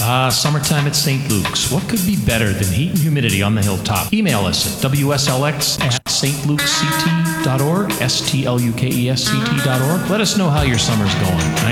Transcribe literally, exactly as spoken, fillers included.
Ah, summertime at Saint Luke's. What could be better than heat and humidity on the hilltop? Email us at w s l x at s t lukes c t dot org, S T L U K E S C T dot org. Let us know how your summer's going.